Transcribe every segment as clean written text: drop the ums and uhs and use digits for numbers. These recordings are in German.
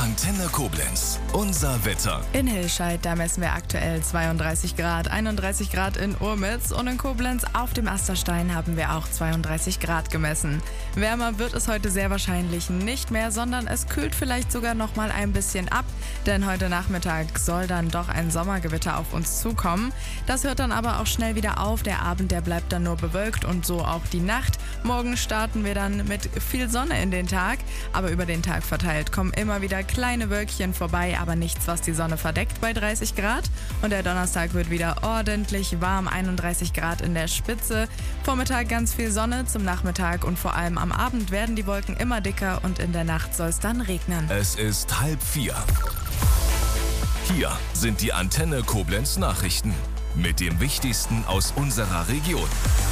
Antenne Koblenz, unser Wetter. In Hilscheid, da messen wir aktuell 32 Grad, 31 Grad in Urmitz und in Koblenz auf dem Asterstein haben wir auch 32 Grad gemessen. Wärmer wird es heute sehr wahrscheinlich nicht mehr, sondern es kühlt vielleicht sogar noch mal ein bisschen ab, denn heute Nachmittag soll dann doch ein Sommergewitter auf uns zukommen. Das hört dann aber auch schnell wieder auf, der Abend, der bleibt dann nur bewölkt und so auch die Nacht. Morgen starten wir dann mit viel Sonne in den Tag, aber über den Tag verteilt kommen immer wieder kleine Wölkchen vorbei, aber nichts, was die Sonne verdeckt bei 30 Grad. Und der Donnerstag wird wieder ordentlich warm, 31 Grad in der Spitze. Vormittag ganz viel Sonne, zum Nachmittag und vor allem am Abend werden die Wolken immer dicker und in der Nacht soll es dann regnen. Es ist 3:30. Hier sind die Antenne Koblenz Nachrichten mit dem Wichtigsten aus unserer Region.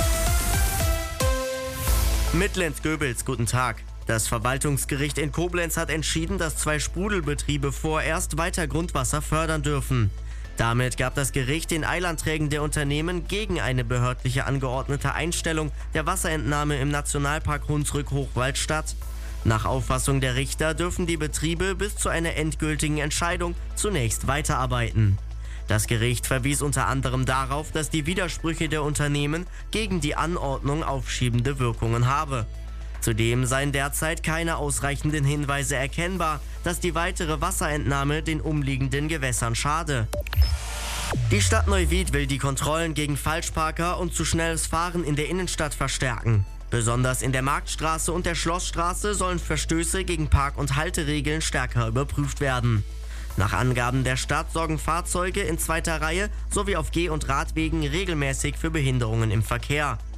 Mitlenz-Göbels, guten Tag. Das Verwaltungsgericht in Koblenz hat entschieden, dass 2 Sprudelbetriebe vorerst weiter Grundwasser fördern dürfen. Damit gab das Gericht den Eilanträgen der Unternehmen gegen eine behördliche angeordnete Einstellung der Wasserentnahme im Nationalpark Hunsrück-Hochwald statt. Nach Auffassung der Richter dürfen die Betriebe bis zu einer endgültigen Entscheidung zunächst weiterarbeiten. Das Gericht verwies unter anderem darauf, dass die Widersprüche der Unternehmen gegen die Anordnung aufschiebende Wirkungen habe. Zudem seien derzeit keine ausreichenden Hinweise erkennbar, dass die weitere Wasserentnahme den umliegenden Gewässern schade. Die Stadt Neuwied will die Kontrollen gegen Falschparker und zu schnelles Fahren in der Innenstadt verstärken. Besonders in der Marktstraße und der Schlossstraße sollen Verstöße gegen Park- und Halteregeln stärker überprüft werden. Nach Angaben der Stadt sorgen Fahrzeuge in zweiter Reihe sowie auf Geh- und Radwegen regelmäßig für Behinderungen im Verkehr.